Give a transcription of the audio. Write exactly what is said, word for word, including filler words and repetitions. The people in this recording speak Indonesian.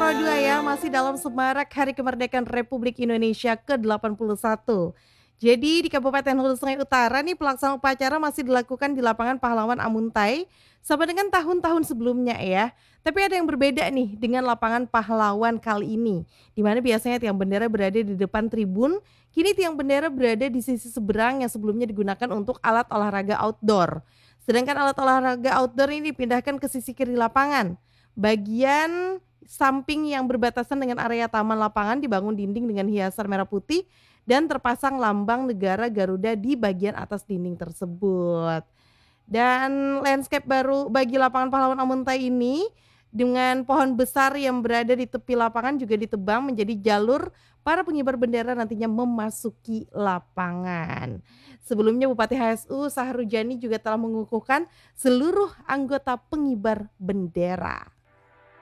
nol dua ya, masih dalam semarak Hari Kemerdekaan Republik Indonesia ke delapan puluh satu. Jadi di Kabupaten Hulu Sungai Utara nih pelaksanaan upacara masih dilakukan di lapangan Pahlawan Amuntai sama dengan tahun-tahun sebelumnya ya. Tapi ada yang berbeda nih dengan lapangan pahlawan kali ini. Di mana biasanya tiang bendera berada di depan tribun, kini tiang bendera berada di sisi seberang yang sebelumnya digunakan untuk alat olahraga outdoor. Sedangkan alat olahraga outdoor ini dipindahkan ke sisi kiri lapangan. Bagian samping yang berbatasan dengan area taman lapangan dibangun dinding dengan hiasan merah putih dan terpasang lambang negara Garuda di bagian atas dinding tersebut. Dan landscape baru bagi lapangan Pahlawan Amuntai ini dengan pohon besar yang berada di tepi lapangan juga ditebang menjadi jalur para pengibar bendera nantinya memasuki lapangan. Sebelumnya Bupati H S U Sahrujani juga telah mengukuhkan seluruh anggota pengibar bendera.